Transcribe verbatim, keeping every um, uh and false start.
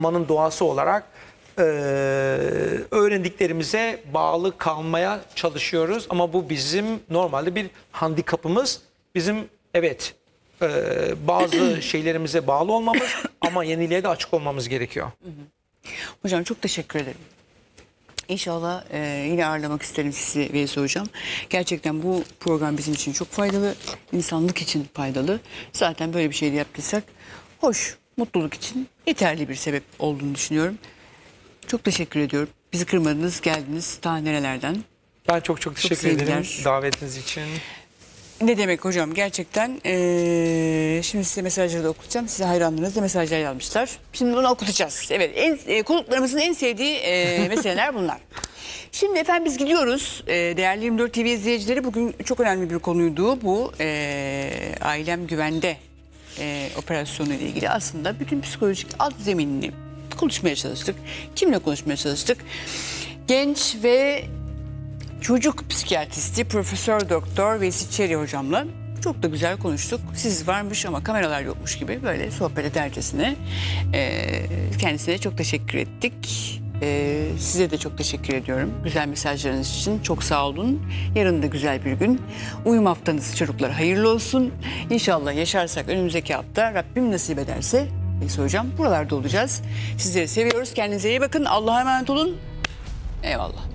çalışmanın doğası olarak e, öğrendiklerimize bağlı kalmaya çalışıyoruz. Ama bu bizim normalde bir handikapımız. Bizim evet e, bazı şeylerimize bağlı olmamız ama yeniliğe de açık olmamız gerekiyor. Hocam çok teşekkür ederim. İnşallah e, yine ağırlamak isterim sizi Veysi Hocam. Gerçekten bu program bizim için çok faydalı. İnsanlık için faydalı. Zaten böyle bir şey de yaptıysak hoş, mutluluk için yeterli bir sebep olduğunu düşünüyorum. Çok teşekkür ediyorum. Bizi kırmadınız, geldiniz ta nerelerden. Ben çok çok teşekkür sevgiler. ederim davetiniz için. Ne demek hocam gerçekten eee, şimdi size mesajları da okutacağım. Size hayranlarınız da mesajlar yazmışlar. Şimdi bunu okutacağız. Evet en, e, konuklarımızın en sevdiği e, meseleler bunlar. Şimdi efendim biz gidiyoruz. E, değerli yirmi dört T V izleyicileri bugün çok önemli bir konuydu. Bu e, ailem güvende e, operasyonu ile ilgili aslında bütün psikolojik alt zeminini konuşmaya çalıştık. Kimle konuşmaya çalıştık? Genç ve çocuk psikiyatristi Profesör Doktor Veysi Çeri hocamla çok da güzel konuştuk. Siz varmış ama kameralar yokmuş gibi böyle sohbet edercesine e, kendisine çok teşekkür ettik. E, size de çok teşekkür ediyorum. Güzel mesajlarınız için çok sağ olun. Yarın da güzel bir gün. Uyum haftanız çocuklar hayırlı olsun. İnşallah yaşarsak önümüzdeki hafta Rabbim nasip ederse Veysi hocam buralarda olacağız. Sizleri seviyoruz. Kendinize iyi bakın. Allah'a emanet olun. Eyvallah.